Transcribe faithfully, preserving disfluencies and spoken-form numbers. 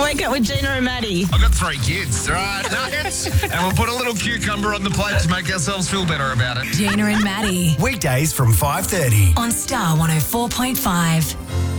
Wake Up with Gina and Maddie. I've got three kids, right? Nuggets. And we'll put a little cucumber on the plate to make ourselves feel better about it. Gina and Maddie Weekdays from five thirty. on Star one oh four point five.